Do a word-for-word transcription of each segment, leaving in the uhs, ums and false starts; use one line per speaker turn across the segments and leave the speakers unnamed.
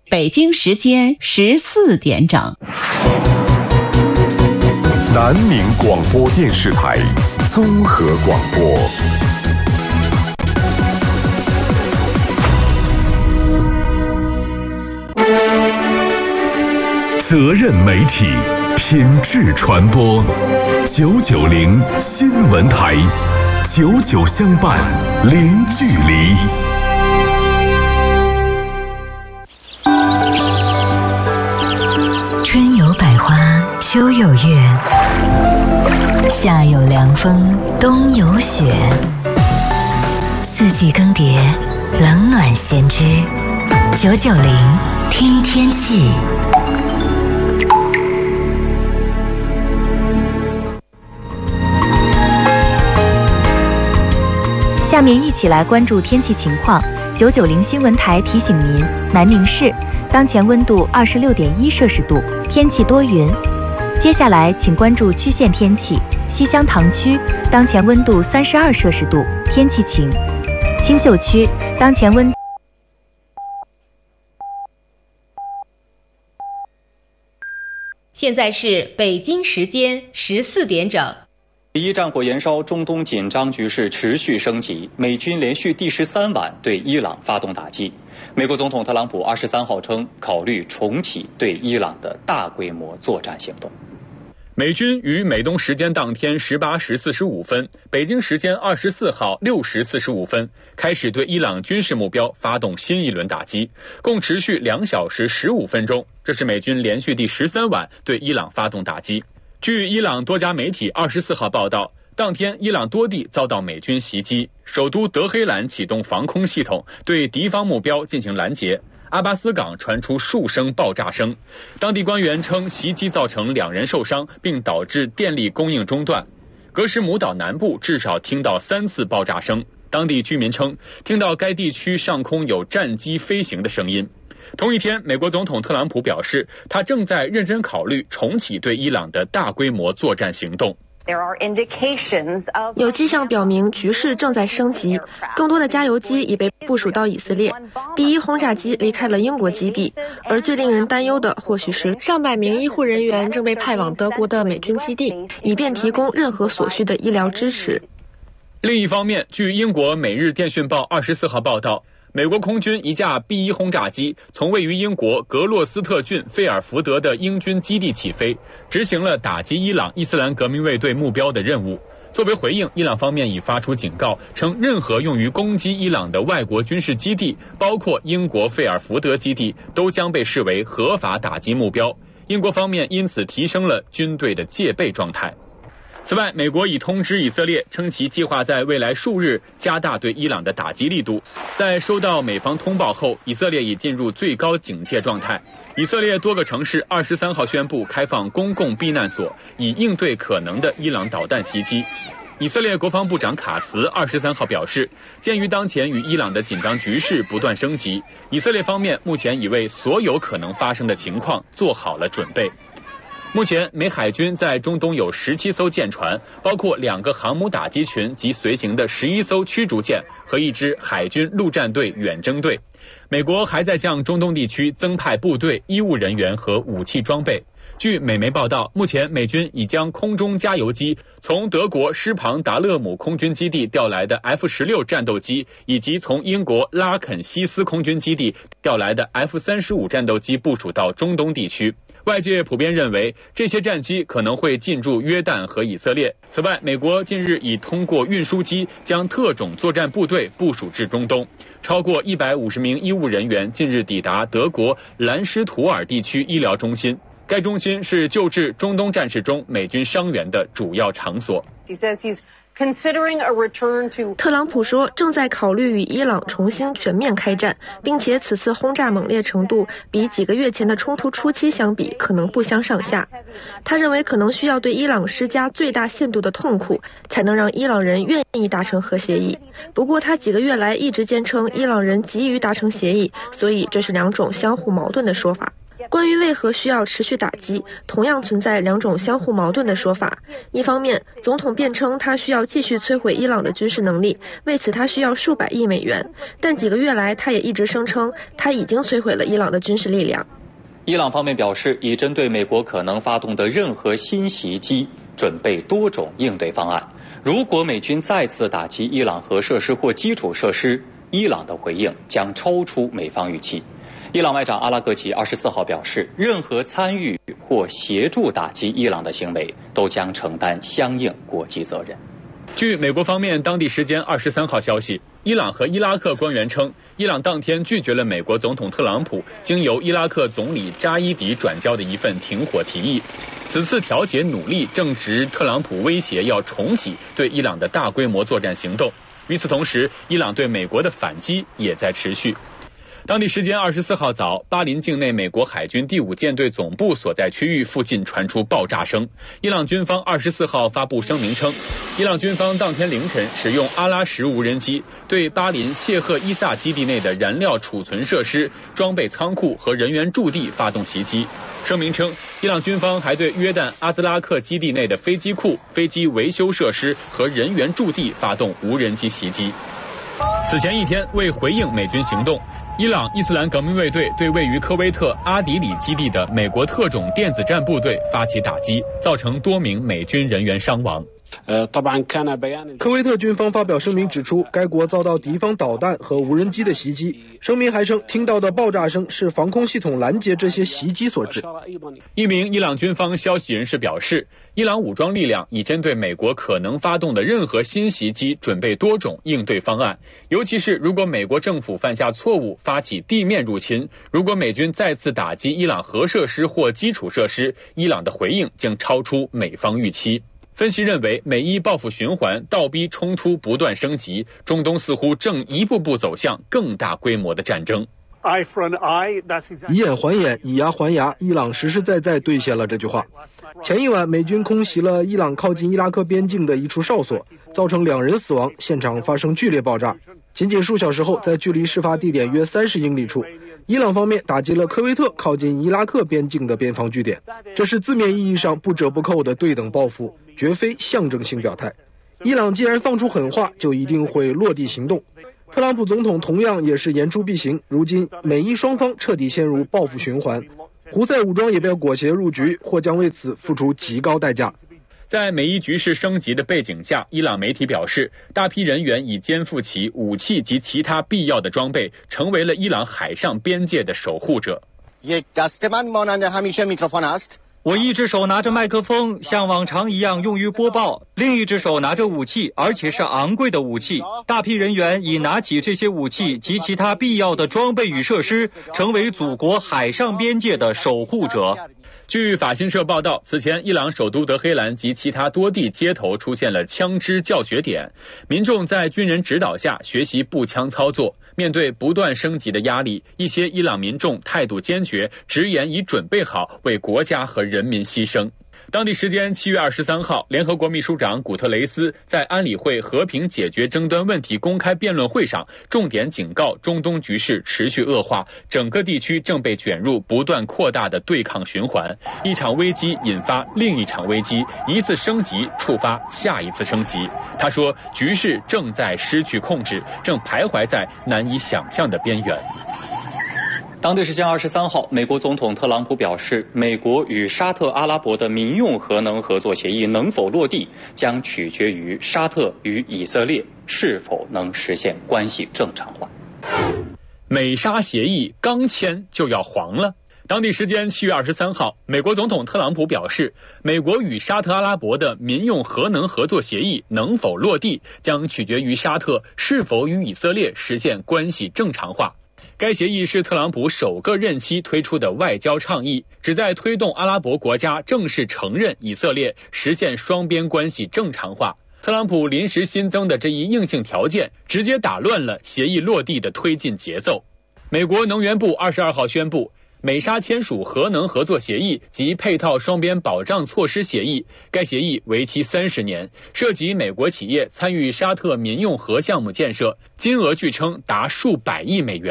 北京时间十四点整。
南宁广播电视台综合广播。责任媒体，品质传播。九九零新闻台，久久相伴，零距离。
春有百花，秋有月，夏有凉风，冬有雪。四季更迭，冷暖先知。九九零听天气。
下面一起来关注天气情况。九九零新闻台提醒您，南宁市当前温度二十六点一摄氏度，天气多云。接下来请关注区县天气。西乡塘区当前温度三十二摄氏度，天气晴。青秀区当前温
现在是北京时间十四点整。
第一战火延烧，中东紧张局势持续升级，美军连续第十三晚对伊朗发动打击。美国总统特朗普二十三号称，考虑重启对伊朗的大规模作战行动。
美军于美东时间当天十八时四十五分，北京时间二十四号六时四十五分开始对伊朗军事目标发动新一轮打击，共持续两小时十五分钟。这是美军连续第十三晚对伊朗发动打击。据伊朗多家媒体二十四号报道，当天伊朗多地遭到美军袭击，首都德黑兰启动防空系统对敌方目标进行拦截。阿巴斯港传出数声爆炸声，当地官员称袭击造成两人受伤，并导致电力供应中断。格什姆岛南部至少听到三次爆炸声，当地居民称听到该地区上空有战机飞行的声音。同一天，美国总统特朗普表示，他正在认真考虑重启对伊朗的大规模作战行动。
有迹象表明局势正在升级，更多的加油机已被部署到以色列， B 一 轰炸机离开了英国基地，而最令人担忧的或许是上百名医护人员正被派往德国的美军基地，以便提供任何所需的医疗支持。
另一方面，据英国《每日电讯报》二十四号报道，美国空军一架 B 一 轰炸机从位于英国格洛斯特郡费尔福德的英军基地起飞，执行了打击伊朗伊斯兰革命卫队目标的任务。作为回应，伊朗方面已发出警告，称任何用于攻击伊朗的外国军事基地，包括英国费尔福德基地，都将被视为合法打击目标。英国方面因此提升了军队的戒备状态。此外，美国已通知以色列，称其计划在未来数日加大对伊朗的打击力度。在收到美方通报后，以色列已进入最高警戒状态。以色列多个城市二十三号宣布开放公共避难所，以应对可能的伊朗导弹袭击。以色列国防部长卡茨二十三号表示，鉴于当前与伊朗的紧张局势不断升级，以色列方面目前已为所有可能发生的情况做好了准备。目前，美海军在中东有十七艘舰船，包括两个航母打击群及随行的十一艘驱逐舰和一支海军陆战队远征队。美国还在向中东地区增派部队、医务人员和武器装备。据美媒报道，目前美军已将空中加油机、从德国施庞达勒姆空军基地调来的 F 十六 战斗机，以及从英国拉肯西斯空军基地调来的 F 三十五 战斗机部署到中东地区。外界普遍认为，这些战机可能会进驻约旦和以色列。此外，美国近日已通过运输机将特种作战部队部署至中东，超过一百五十名医务人员近日抵达德国兰施图尔地区医疗中心。该中心是救治中东战事中美军伤员的主要场所。
特朗普说，正在考虑与伊朗重新全面开战，并且此次轰炸猛烈程度比几个月前的冲突初期相比可能不相上下。他认为可能需要对伊朗施加最大限度的痛苦，才能让伊朗人愿意达成核协议。不过他几个月来一直坚称伊朗人急于达成协议，所以这是两种相互矛盾的说法。 关于为何需要持续打击，同样存在两种相互矛盾的说法。一方面，总统辩称他需要继续摧毁伊朗的军事能力，为此他需要数百亿美元，但几个月来他也一直声称他已经摧毁了伊朗的军事力量。
伊朗方面表示，已针对美国可能发动的任何新袭击准备多种应对方案。如果美军再次打击伊朗核设施或基础设施，伊朗的回应将超出美方预期。伊朗外长阿拉格齐二十四号表示，任何参与或协助打击伊朗的行为都将承担相应国际责任。
据美国方面当地时间二十三号消息，伊朗和伊拉克官员称，伊朗当天拒绝了美国总统特朗普经由伊拉克总理扎伊迪转交的一份停火提议。此次调解努力正值特朗普威胁要重启对伊朗的大规模作战行动。与此同时，伊朗对美国的反击也在持续。当地时间二十四号早，巴林境内美国海军第五舰队总部所在区域附近传出爆炸声。伊朗军方二十四号发布声明称，伊朗军方当天凌晨使用阿拉什无人机对巴林谢赫伊萨基地内的燃料储存设施、装备仓库和人员驻地发动袭击。声明称，伊朗军方还对约旦阿兹拉克基地内的飞机库、飞机维修设施和人员驻地发动无人机袭击。此前一天，为回应美军行动，伊朗伊斯兰革命卫队对位于科威特阿迪里基地的美国特种电子战部队发起打击，造成多名美军人员伤亡。
科威特军方发表声明指出，该国遭到敌方导弹和无人机的袭击。声明还称，听到的爆炸声是防空系统拦截这些袭击所致。
一名伊朗军方消息人士表示，伊朗武装力量已针对美国可能发动的任何新袭击准备多种应对方案，尤其是如果美国政府犯下错误发起地面入侵，如果美军再次打击伊朗核设施或基础设施，伊朗的回应将超出美方预期。分析认为，美伊报复循环倒逼冲突不断升级，中东似乎正一步步走向更大规模的战争。
以眼还眼，以牙还牙，伊朗实实在在兑现了这句话。前一晚，美军空袭了伊朗靠近伊拉克边境的一处哨所，造成两人死亡，现场发生剧烈爆炸。仅仅数小时后，在距离事发地点约三十英里处，伊朗方面打击了科威特靠近伊拉克边境的边防据点，这是字面意义上不折不扣的对等报复，绝非象征性表态。伊朗既然放出狠话，就一定会落地行动。特朗普总统同样也是言出必行，如今美伊双方彻底陷入报复循环，胡塞武装也被裹挟入局，或将为此付出极高代价。
在美伊局势升级的背景下，伊朗媒体表示，大批人员已肩负起武器及其他必要的装备，成为了伊朗海上边界的守护者。
我一只手拿着麦克风，像往常一样用于播报，另一只手拿着武器，而且是昂贵的武器。大批人员已拿起这些武器及其他必要的装备与设施，成为祖国海上边界的守护者。
据法新社报道，此前伊朗首都德黑兰及其他多地街头出现了枪支教学点，民众在军人指导下学习步枪操作。面对不断升级的压力，一些伊朗民众态度坚决，直言已准备好为国家和人民牺牲。当地时间七月二十三号，联合国秘书长古特雷斯在安理会和平解决争端问题公开辩论会上，重点警告中东局势持续恶化，整个地区正被卷入不断扩大的对抗循环，一场危机引发另一场危机，一次升级触发下一次升级。他说，局势正在失去控制，正徘徊在难以想象的边缘。
当地时间二十三号，美国总统特朗普表示，美国与沙特阿拉伯的民用核能合作协议能否落地，将取决于沙特与以色列是否能实现关系正常化。
美沙协议刚签就要黄了。当地时间七月二十三号，美国总统特朗普表示，美国与沙特阿拉伯的民用核能合作协议能否落地，将取决于沙特是否与以色列实现关系正常化。该协议是特朗普首个任期推出的外交倡议，旨在推动阿拉伯国家正式承认以色列，实现双边关系正常化。特朗普临时新增的这一硬性条件，直接打乱了协议落地的推进节奏。美国能源部二十二号宣布，美沙签署核能合作协议及配套双边保障措施协议，该协议为期三十年，涉及美国企业参与沙特民用核项目建设，金额据称达数百亿美元。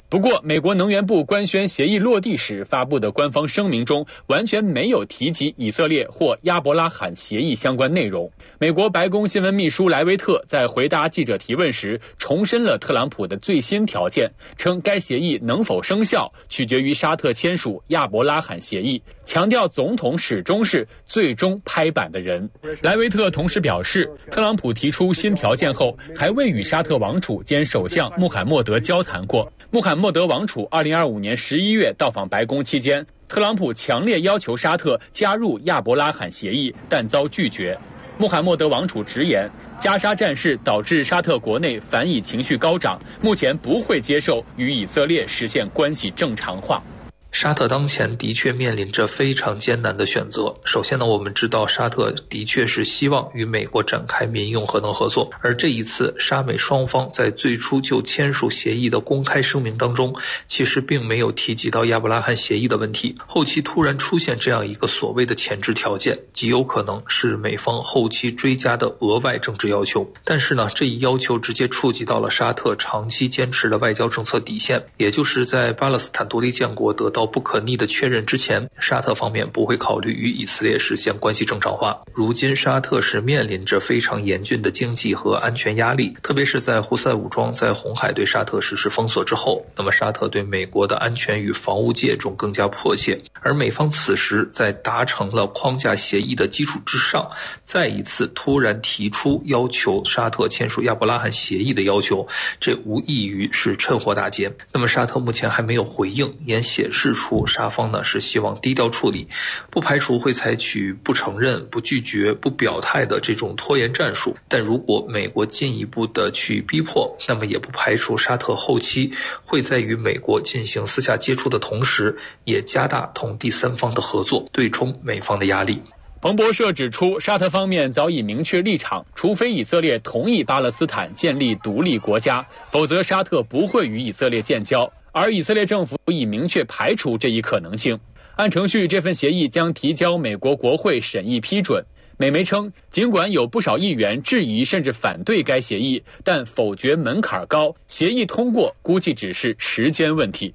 不过，美国能源部官宣协议落地时发布的官方声明中，完全没有提及以色列或亚伯拉罕协议相关内容。美国白宫新闻秘书莱维特在回答记者提问时，重申了特朗普的最新条件，称该协议能否生效，取决于沙特签署亚伯拉罕协议，强调总统始终是最终拍板的人。莱维特同时表示，特朗普提出新条件后，还未与沙特王储兼首相穆罕默德交谈过。穆罕默德王储二零二五年十一月到访白宫期间，特朗普强烈要求沙特加入亚伯拉罕协议，但遭拒绝。穆罕默德王储直言，加沙战事导致沙特国内反以情绪高涨，目前不会接受与以色列实现关系正常化。
沙特当前的确面临着非常艰难的选择。首先呢，我们知道沙特的确是希望与美国展开民用核能合作，而这一次沙美双方在最初就签署协议的公开声明当中，其实并没有提及到亚伯拉罕协议的问题。后期突然出现这样一个所谓的前置条件，极有可能是美方后期追加的额外政治要求。但是呢，这一要求直接触及到了沙特长期坚持的外交政策底线，也就是在巴勒斯坦独立建国得到到不可逆的确认之前，沙特方面不会考虑与以色列实现关系正常化。如今沙特是面临着非常严峻的经济和安全压力，特别是在胡塞武装在红海对沙特实施封锁之后，那么沙特对美国的安全与防务界中更加迫切。而美方此时在达成了框架协议的基础之上，再一次突然提出要求沙特签署亚伯拉罕协议的要求，这无异于是趁火打劫。那么沙特目前还没有回应，也显示出沙方呢是希望低调处理，不排除会采取不承认、不拒绝、不表态的这种拖延战术。但如果美国进一步的去逼迫，那么也不排除沙特后期会在与美国进行私下接触的同时，也加大同第三方的合作，对冲美方的压力。
彭博社指出，沙特方面早已明确立场，除非以色列同意巴勒斯坦建立独立国家，否则沙特不会与以色列建交。而以色列政府已明确排除这一可能性。按程序，这份协议将提交美国国会审议批准。美媒称，尽管有不少议员质疑甚至反对该协议，但否决门槛高，协议通过估计只是时间问题。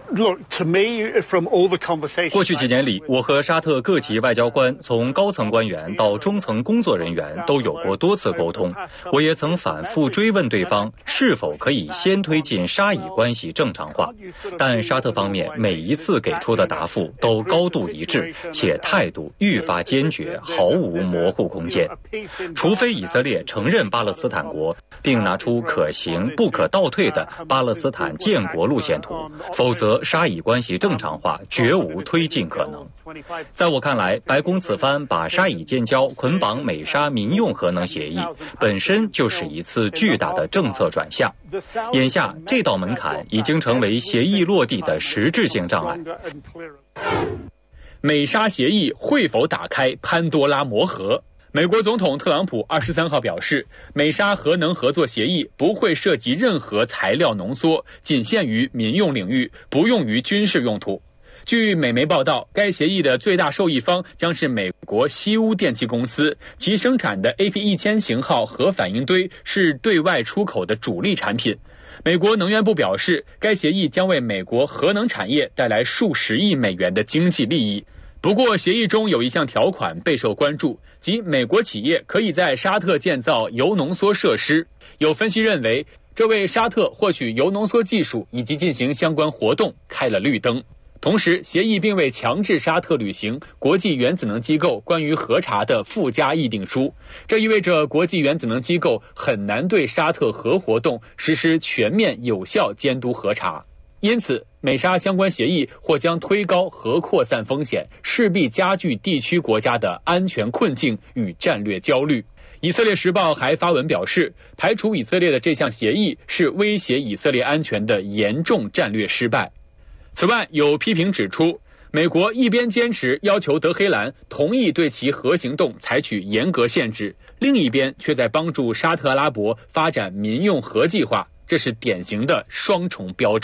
过去几年里，我和沙特各级外交官，从高层官员到中层工作人员，都有过多次沟通。我也曾反复追问对方是否可以先推进沙以关系正常化，但沙特方面每一次给出的答复都高度一致，且态度愈发坚决，毫无模糊空间。除非以色列承认巴勒斯坦国，并拿出可行不可倒退的巴勒斯坦建国路线图，否则沙以关系正常化绝无推进可能。在我看来，白宫此番把沙以建交捆绑美沙民用核能协议，本身就是一次巨大的政策转向。眼下这道门槛已经成为协议落地的实质性障碍。
美沙协议会否打开潘多拉魔盒？美国总统特朗普二十三号表示，美沙核能合作协议不会涉及任何材料浓缩，仅限于民用领域，不用于军事用途。据美媒报道，该协议的最大受益方将是美国西屋电气公司，其生产的 A P 一千 型号核反应堆是对外出口的主力产品。美国能源部表示，该协议将为美国核能产业带来数十亿美元的经济利益。不过，协议中有一项条款备受关注，即美国企业可以在沙特建造铀浓缩设施。有分析认为，这为沙特获取铀浓缩技术以及进行相关活动开了绿灯。同时，协议并未强制沙特履行国际原子能机构关于核查的附加议定书，这意味着国际原子能机构很难对沙特核活动实施全面有效监督核查。因此，美沙相关协议或将推高核扩散风险，势必加剧地区国家的安全困境与战略焦虑。以色列时报还发文表示，排除以色列的这项协议是威胁以色列安全的严重战略失败。此外，有批评指出，美国一边坚持要求德黑兰同意对其核行动采取严格限制，另一边却在帮助沙特阿拉伯发展民用核计划，这是典型的双重标准。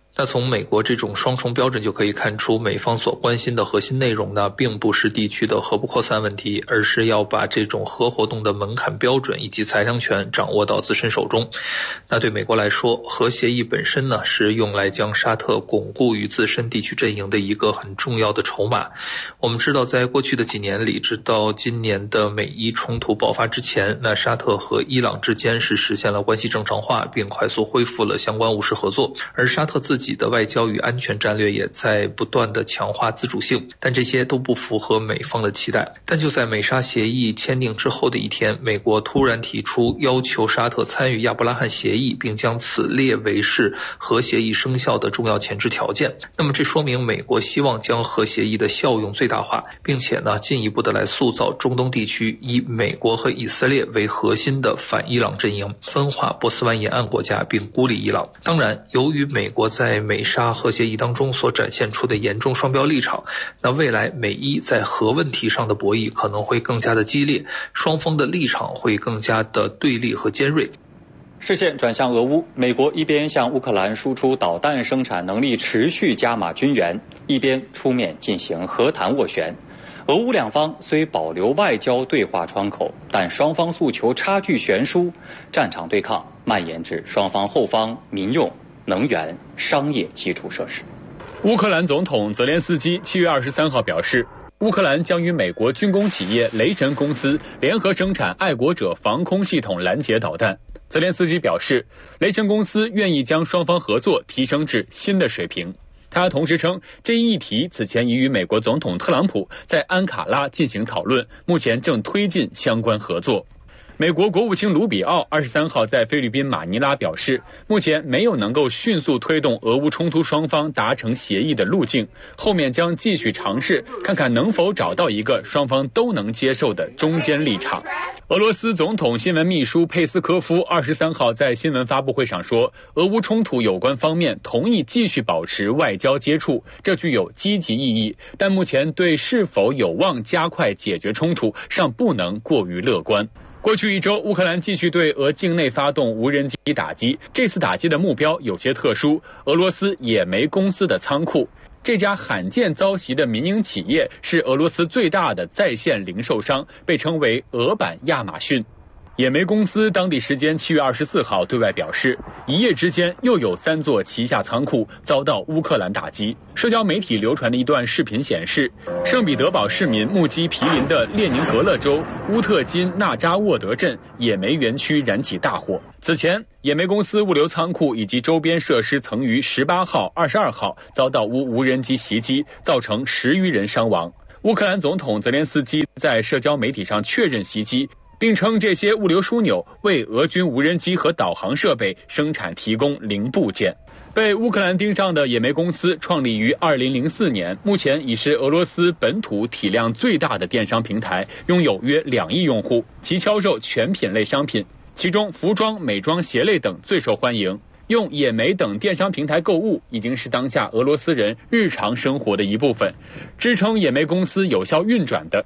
那从美国这种双重标准就可以看出，美方所关心的核心内容呢，并不是地区的核不扩散问题，而是要把这种核活动的门槛标准以及裁量权掌握到自身手中。那对美国来说，核协议本身呢，是用来将沙特巩固于自身地区阵营的一个很重要的筹码。我们知道，在过去的几年里，直到今年的美伊冲突爆发之前，那沙特和伊朗之间是实现了关系正常化，并快速恢复了相关务实合作，而沙特自己的外交与安全战略也在不断的强化自主性，但这些都不符合美方的期待。但就在美沙协议签订之后的一天，美国突然提出要求沙特参与亚伯拉罕协议，并将此列为是核协议生效的重要前置条件。那么这说明美国希望将核协议的效用最大化，并且呢进一步的来塑造中东地区以美国和以色列为核心的反伊朗阵营，分化波斯湾沿岸国家并孤立伊朗。当然，由于美国在美沙核协议当中所展现出的严重双标立场，那未来美伊在核问题上的博弈可能会更加的激烈，双方的立场会更加的对立和尖锐。
视线转向俄乌，美国一边向乌克兰输出导弹生产能力持续加码军援，一边出面进行和谈斡旋。俄乌两方虽保留外交对话窗口，但双方诉求差距悬殊，战场对抗蔓延至双方后方民用、能源、商业基础设施。
乌克兰总统泽连斯基七月二十三号表示，乌克兰将与美国军工企业雷神公司联合生产爱国者防空系统拦截导弹。泽连斯基表示，雷神公司愿意将双方合作提升至新的水平。他同时称，这一议题此前已与美国总统特朗普在安卡拉进行讨论，目前正推进相关合作。美国国务卿卢比奥二十三号在菲律宾马尼拉表示，目前没有能够迅速推动俄乌冲突双方达成协议的路径，后面将继续尝试，看看能否找到一个双方都能接受的中间立场。俄罗斯总统新闻秘书佩斯科夫二十三号在新闻发布会上说，俄乌冲突有关方面同意继续保持外交接触，这具有积极意义，但目前对是否有望加快解决冲突尚不能过于乐观。过去一周，乌克兰继续对俄境内发动无人机打击，这次打击的目标有些特殊，俄罗斯野莓公司的仓库。这家罕见遭袭的民营企业是俄罗斯最大的在线零售商，被称为俄版亚马逊。野莓公司当地时间七月二十四号对外表示，一夜之间又有三座旗下仓库遭到乌克兰打击。社交媒体流传的一段视频显示，圣彼得堡市民目击毗邻的列宁格勒州乌特金纳扎沃德镇野莓园区燃起大火。此前，野莓公司物流仓库以及周边设施曾于十八号、二十二号遭到乌无人机袭击，造成十余人伤亡。乌克兰总统泽连斯基在社交媒体上确认袭击，并称这些物流枢纽为俄军无人机和导航设备生产提供零部件。被乌克兰盯上的野莓公司创立于二零零四年，目前已是俄罗斯本土体量最大的电商平台，拥有约两亿用户，其销售全品类商品，其中服装、美妆、鞋类等最受欢迎。用野莓等电商平台购物已经是当下俄罗斯人日常生活的一部分。支撑野莓公司有效运转的